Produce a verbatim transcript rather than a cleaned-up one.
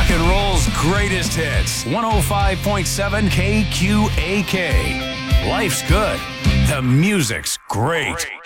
Rock and roll's greatest hits. one oh five point seven K Q A K. Life's good. The music's great.